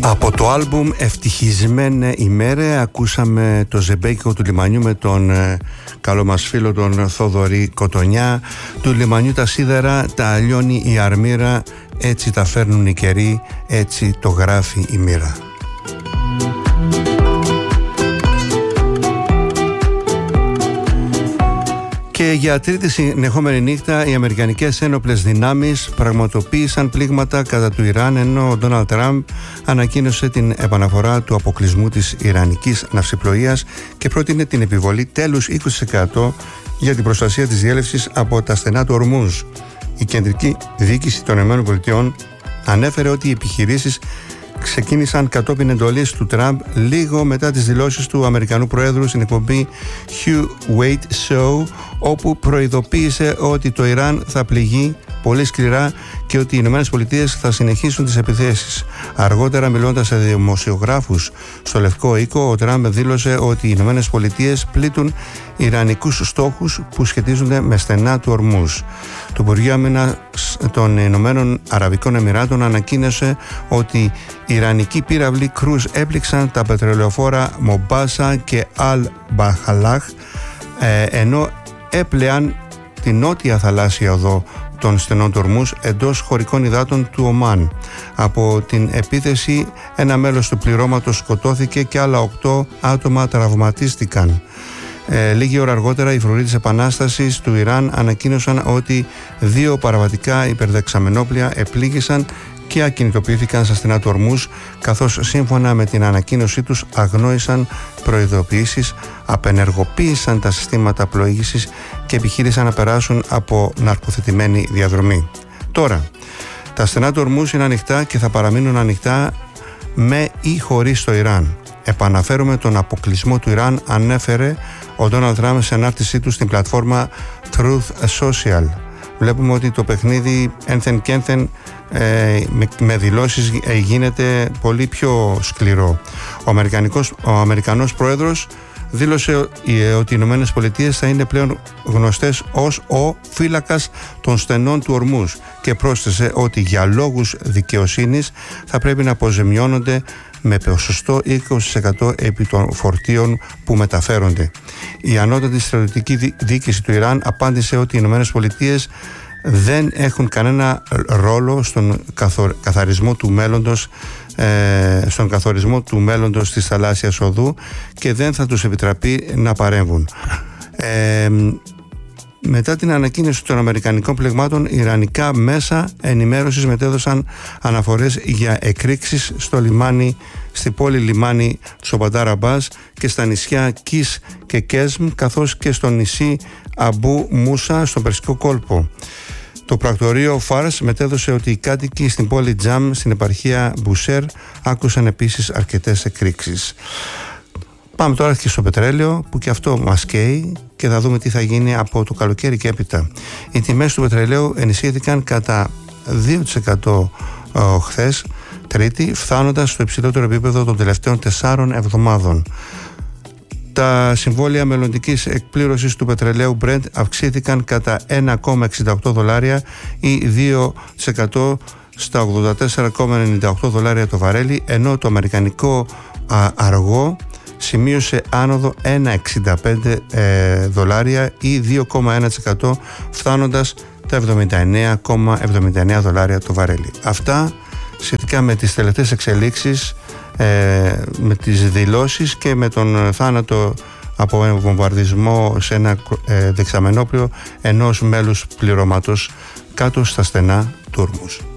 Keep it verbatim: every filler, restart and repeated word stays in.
Από το άλμπουμ «Ευτυχισμένε ημέρε» ακούσαμε το ζεμπέκικο του λιμανιού με τον ε, καλό μας φίλο τον Θοδωρή Κοτονιά. Του λιμανιού τα σίδερα, τα αλλιώνει η αρμύρα, έτσι τα φέρνουν οι καιροί, έτσι το γράφει η μοίρα. Και για τρίτη συνεχόμενη νύχτα οι αμερικανικές ένοπλες δυνάμεις πραγματοποίησαν πλήγματα κατά του Ιράν, ενώ ο Ντόναλντ Τραμπ ανακοίνωσε την επαναφορά του αποκλεισμού της ιρανικής ναυσιπλοείας και πρότεινε την επιβολή τέλους είκοσι τοις εκατό για την προστασία της διέλευσης από τα στενά του Ορμούζ. Η κεντρική διοίκηση των ΗΠΑ ανέφερε ότι οι επιχειρήσεις ξεκίνησαν κατόπιν εντολής του Τραμπ λίγο μετά τις δηλώσεις του Αμερικανού Προέδρου στην εκπομπή Hugh Wait Show, όπου προειδοποίησε ότι το Ιράν θα πληγεί πολύ σκληρά και ότι οι Ηνωμένες Πολιτείες θα συνεχίσουν τις επιθέσεις. Αργότερα, μιλώντας σε δημοσιογράφους στο Λευκό Οίκο, ο Τραμπ δήλωσε ότι οι Ηνωμένες Πολιτείες πλήττουν ιρανικούς στόχους που σχετίζονται με στενά του Ορμούζ. Το Υπουργείο Άμυνας των Ηνωμένων Αραβικών Εμιράτων ανακοίνωσε ότι οι ιρανικοί πύραυλοι κρούζ έπληξαν τα πετρελαιοφόρα Μομπάσα και Αλ Μπαχαλάχ, ε, ενώ έπλεαν την νότια θαλάσσια οδό των στενών του Ορμούζ εντός χωρικών υδάτων του Ομάν. Από την επίθεση ένα μέλος του πληρώματος σκοτώθηκε και άλλα οκτώ άτομα τραυματίστηκαν. Ε, λίγη ώρα αργότερα οι φρουροί της Επανάστασης του Ιράν ανακοίνωσαν ότι δύο παραβατικά υπερδεξαμενόπλια επλήγησαν και ακινητοποιήθηκαν στα στενά του Ορμούζ, καθώς σύμφωνα με την ανακοίνωσή τους αγνόησαν προειδοποιήσεις, απενεργοποίησαν τα συστήματα πλοήγησης και επιχείρησαν να περάσουν από ναρκοθετημένη διαδρομή. Τώρα, τα στενά του Ορμούζ είναι ανοιχτά και θα παραμείνουν ανοιχτά με ή χωρίς το Ιράν. Επαναφέρουμε τον αποκλεισμό του Ιράν, ανέφερε ο Ντόναλντ Τραμπ σε ανάρτησή του στην πλατφόρμα Truth Social. Βλέπουμε ότι το παιχνίδι ένθεν και ένθεν ε, με, με δηλώσεις ε, γίνεται πολύ πιο σκληρό. Ο, Αμερικανικός, ο Αμερικανός Πρόεδρος δήλωσε ε, ότι οι Ηνωμένες Πολιτείες θα είναι πλέον γνωστές ως ο φύλακας των στενών του Ορμούζ και πρόσθεσε ότι για λόγους δικαιοσύνης θα πρέπει να αποζημιώνονται με ποσοστό είκοσι τοις εκατό επί των φορτίων που μεταφέρονται. Η ανώτατη στρατιωτική διοίκηση του Ιράν απάντησε ότι οι Ηνωμένες Πολιτείες δεν έχουν κανένα ρόλο στον καθαρισμό του μέλλοντος, ε, στον καθορισμό του μέλλοντος της θαλάσσιας οδού και δεν θα τους επιτραπεί να παρέμβουν. Ε, Μετά την ανακοίνωση των αμερικανικών πλεγμάτων, ιρανικά μέσα ενημέρωσης μετέδωσαν αναφορές για εκρήξεις στο λιμάνι, στη πόλη λιμάνι του Μπαντάρ Αμπάς και στα νησιά Κις και Κέσμ, καθώς και στο νησί Αμπού Μούσα στον Περσικό κόλπο. Το πρακτορείο Φάρς μετέδωσε ότι οι κάτοικοι στην πόλη Τζαμ στην επαρχία Μπουσέρ άκουσαν επίσης αρκετές εκρήξεις. Πάμε τώρα και στο πετρέλαιο, που και αυτό μας καίει και θα δούμε τι θα γίνει από το καλοκαίρι και έπειτα. Οι τιμές του πετρελαίου ενισχύθηκαν κατά δύο τοις εκατό χθες, Τρίτη, φτάνοντας στο υψηλότερο επίπεδο των τελευταίων τεσσάρων εβδομάδων. Τα συμβόλαια μελλοντικής εκπλήρωσης του πετρελαίου Brent αυξήθηκαν κατά ένα κόμμα εξήντα οκτώ δολάρια ή δύο τοις εκατό στα ογδόντα τέσσερα κόμμα ενενήντα οκτώ δολάρια το βαρέλι, ενώ το αμερικανικό α, αργό σημείωσε άνοδο ένα κόμμα εξήντα πέντε ε, δολάρια ή δύο κόμμα ένα τοις εκατό, φτάνοντας τα εβδομήντα εννέα κόμμα εβδομήντα εννέα δολάρια το βαρέλι. Αυτά σχετικά με τις τελευταίες εξελίξεις, ε, με τις δηλώσεις και με τον θάνατο από βομβαρδισμό σε ένα ε, δεξαμενόπλιο ενός μέλους πληρώματος κάτω στα στενά του Ορμούζ.